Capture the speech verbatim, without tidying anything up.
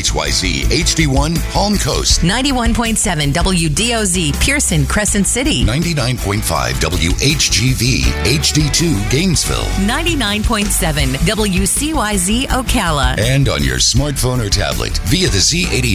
H Y Z H D one Palm Coast. ninety-one point seven W D O Z Pearson, Crescent City. ninety-nine point five W H G V H D two Gainesville. ninety-nine point seven W C Y Z Ocala. And on your smartphone or tablet via the Z eighty